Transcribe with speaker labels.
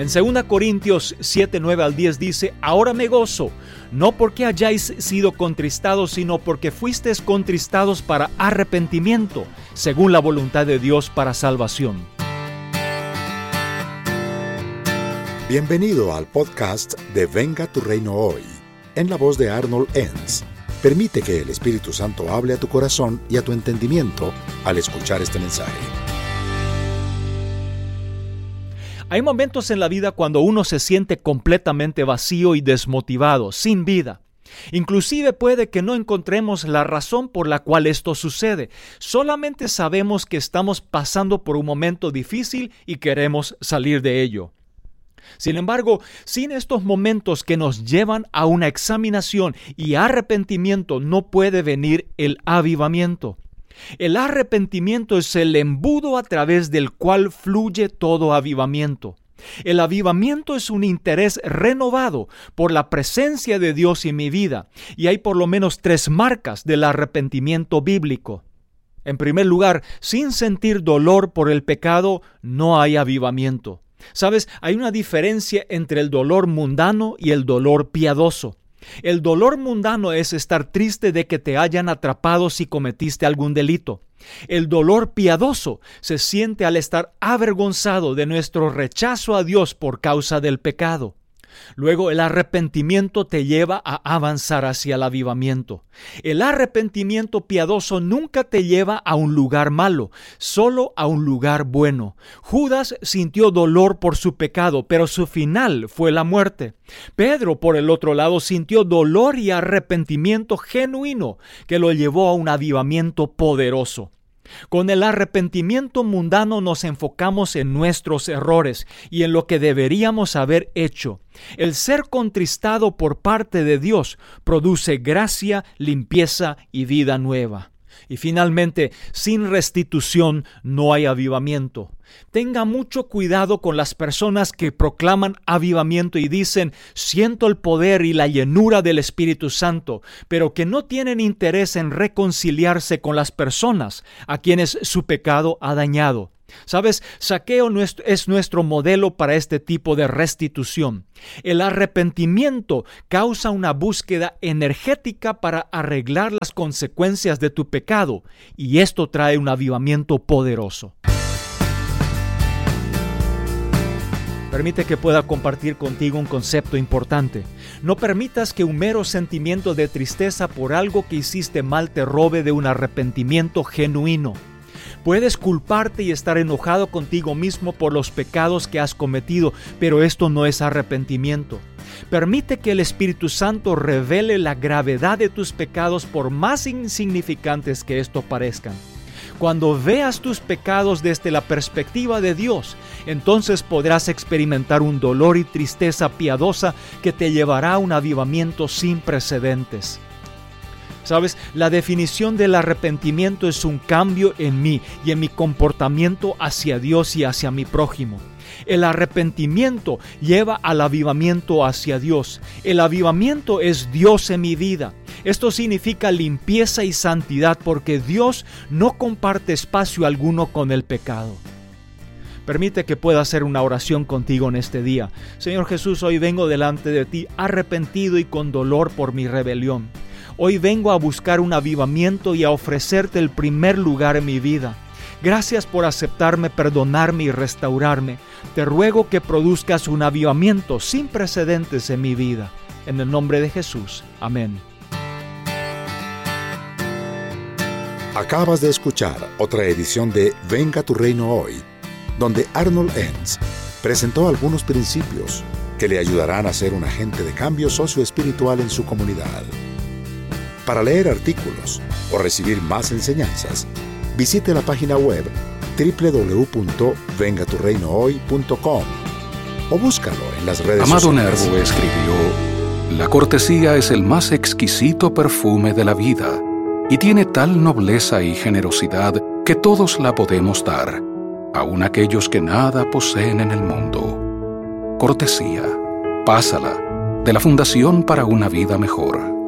Speaker 1: En 2 Corintios 7, 9 al 10 dice: ahora me gozo, no porque hayáis sido contristados, sino porque fuisteis contristados para arrepentimiento, según la voluntad de Dios para salvación.
Speaker 2: Bienvenido al podcast de Venga tu Reino Hoy, en la voz de Arnold Enns. Permite que el Espíritu Santo hable a tu corazón y a tu entendimiento al escuchar este mensaje.
Speaker 1: Hay momentos en la vida cuando uno se siente completamente vacío y desmotivado, sin vida. Inclusive puede que no encontremos la razón por la cual esto sucede. Solamente sabemos que estamos pasando por un momento difícil y queremos salir de ello. Sin embargo, sin estos momentos que nos llevan a una examinación y arrepentimiento, no puede venir el avivamiento. El arrepentimiento es el embudo a través del cual fluye todo avivamiento. El avivamiento es un interés renovado por la presencia de Dios en mi vida, y hay por lo menos 3 marcas del arrepentimiento bíblico. En primer lugar, sin sentir dolor por el pecado, no hay avivamiento. ¿Sabes? Hay una diferencia entre el dolor mundano y el dolor piadoso. El dolor mundano es estar triste de que te hayan atrapado si cometiste algún delito. El dolor piadoso se siente al estar avergonzado de nuestro rechazo a Dios por causa del pecado. Luego, el arrepentimiento te lleva a avanzar hacia el avivamiento. El arrepentimiento piadoso nunca te lleva a un lugar malo, solo a un lugar bueno. Judas sintió dolor por su pecado, pero su final fue la muerte. Pedro, por el otro lado, sintió dolor y arrepentimiento genuino que lo llevó a un avivamiento poderoso. Con el arrepentimiento mundano nos enfocamos en nuestros errores y en lo que deberíamos haber hecho. El ser contristado por parte de Dios produce gracia, limpieza y vida nueva. Y finalmente, sin restitución no hay avivamiento. Tenga mucho cuidado con las personas que proclaman avivamiento y dicen: siento el poder y la llenura del Espíritu Santo, pero que no tienen interés en reconciliarse con las personas a quienes su pecado ha dañado. ¿Sabes? Zaqueo es nuestro modelo para este tipo de restitución. El arrepentimiento causa una búsqueda energética para arreglar las consecuencias de tu pecado, y esto trae un avivamiento poderoso. Permite que pueda compartir contigo un concepto importante. No permitas que un mero sentimiento de tristeza por algo que hiciste mal te robe de un arrepentimiento genuino. Puedes culparte y estar enojado contigo mismo por los pecados que has cometido, pero esto no es arrepentimiento. Permite que el Espíritu Santo revele la gravedad de tus pecados, por más insignificantes que estos parezcan. Cuando veas tus pecados desde la perspectiva de Dios, entonces podrás experimentar un dolor y tristeza piadosa que te llevará a un avivamiento sin precedentes. ¿Sabes? La definición del arrepentimiento es un cambio en mí y en mi comportamiento hacia Dios y hacia mi prójimo. El arrepentimiento lleva al avivamiento hacia Dios. El avivamiento es Dios en mi vida. Esto significa limpieza y santidad, porque Dios no comparte espacio alguno con el pecado. Permite que pueda hacer una oración contigo en este día. Señor Jesús, hoy vengo delante de ti arrepentido y con dolor por mi rebelión. Hoy vengo a buscar un avivamiento y a ofrecerte el primer lugar en mi vida. Gracias por aceptarme, perdonarme y restaurarme. Te ruego que produzcas un avivamiento sin precedentes en mi vida. En el nombre de Jesús. Amén.
Speaker 2: Acabas de escuchar otra edición de Venga tu Reino Hoy, donde Arnold Enns presentó algunos principios que le ayudarán a ser un agente de cambio socioespiritual en su comunidad. Para leer artículos o recibir más enseñanzas, visite la página web www.vengaturreinohoy.com o búscalo en las redes
Speaker 3: Amado
Speaker 2: sociales.
Speaker 3: Nervo escribió: la cortesía es el más exquisito perfume de la vida y tiene tal nobleza y generosidad que todos la podemos dar, aun aquellos que nada poseen en el mundo. Cortesía, pásala, de la Fundación para una Vida Mejor.